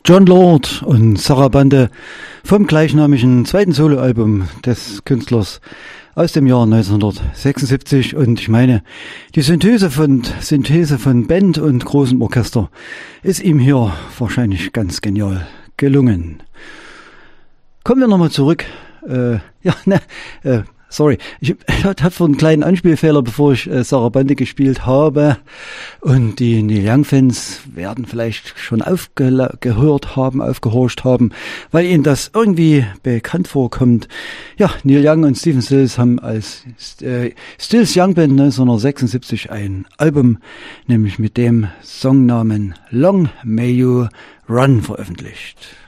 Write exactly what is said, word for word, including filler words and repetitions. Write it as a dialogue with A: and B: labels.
A: Jon Lord und Sarabande vom gleichnamigen zweiten Soloalbum des Künstlers aus dem Jahr neunzehnhundertsechsundsiebzig. Und ich meine, die Synthese von, Synthese von Band und großem Orchester ist ihm hier wahrscheinlich ganz genial gelungen. Kommen wir nochmal zurück. Äh, ja, ne, äh, sorry, ich, ich hatte vor einen kleinen Anspielfehler, bevor ich äh, Sarabande gespielt habe. Und die Neil Young-Fans werden vielleicht schon aufgehört haben, aufgehorcht haben, weil ihnen das irgendwie bekannt vorkommt. Ja, Neil Young und Stephen Stills haben als äh, Stills Young Band neunzehnhundertsechsundsiebzig ein Album, nämlich mit dem Songnamen Long May You Run veröffentlicht.